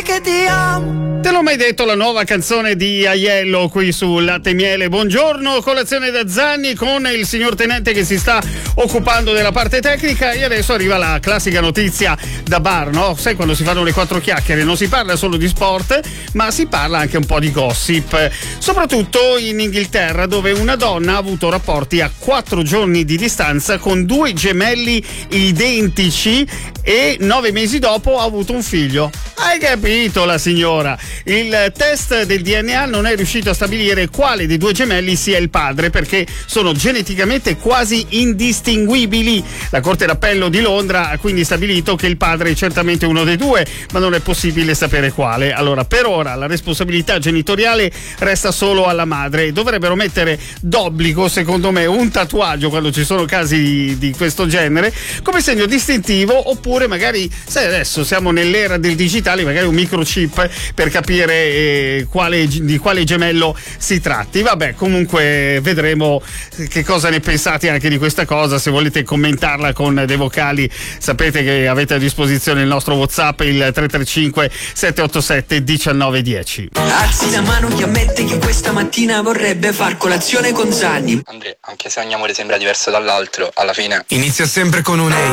che ti amo. Te l'ho mai detto, la nuova canzone di Aiello qui su Latte e Miele. Buongiorno, colazione da Zanni con il signor Tenente che si sta occupando della parte tecnica, e adesso arriva la classica notizia da bar, no? Sai, quando si fanno le quattro chiacchiere non si parla solo di sport, ma si parla anche un po' di gossip, soprattutto in Inghilterra, dove una donna ha avuto rapporti a 4 giorni di distanza con 2 gemelli identici e 9 mesi dopo ha avuto un figlio. Hai capito, la signora? Il test del DNA non è riuscito a stabilire quale dei 2 gemelli sia il padre, perché sono geneticamente quasi indistinguibili. La Corte d'Appello di Londra ha quindi stabilito che il padre è certamente uno dei 2, ma non è possibile sapere quale. Allora, per ora la responsabilità genitoriale resta solo alla madre. Dovrebbero mettere d'obbligo, secondo me, un tatuaggio quando ci sono casi di questo genere come segno distintivo, oppure magari, sai, adesso siamo nell'era del digitale, magari un microchip per capire di quale gemello si tratti. Vabbè, comunque vedremo che cosa ne pensate anche di questa cosa. Se volete commentarla con dei vocali, sapete che avete a disposizione il nostro WhatsApp, il 335 787 1910. Alzi la mano chi ammette che questa mattina vorrebbe far colazione con Zanni. Andrea, anche se ogni amore sembra diverso dall'altro, alla fine inizia sempre con un